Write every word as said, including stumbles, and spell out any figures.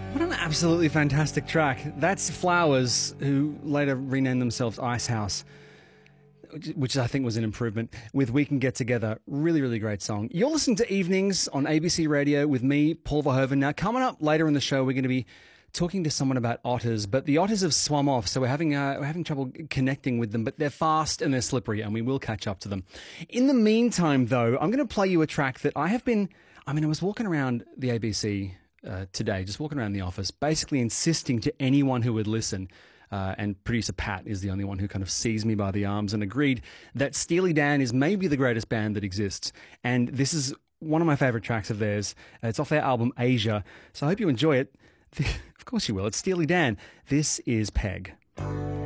What an absolutely fantastic track. That's Flowers, who later renamed themselves Icehouse, which I think was an improvement, with We Can Get Together. Really, really great song. You're listening to Evenings on A B C Radio with me, Paul Verhoeven. Now, coming up later in the show, we're going to be talking to someone about otters, but the otters have swum off, so we're having uh, we're having trouble connecting with them, but they're fast and they're slippery, and we will catch up to them. In the meantime, though, I'm going to play you a track that I have been, I mean, I was walking around the A B C uh, today, just walking around the office, basically insisting to anyone who would listen, Uh, and producer Pat is the only one who kind of seized me by the arms and agreed that Steely Dan is maybe the greatest band that exists. And this is one of my favorite tracks of theirs. Uh, it's off their album Asia. So I hope you enjoy it. Of course you will. It's Steely Dan. This is Peg.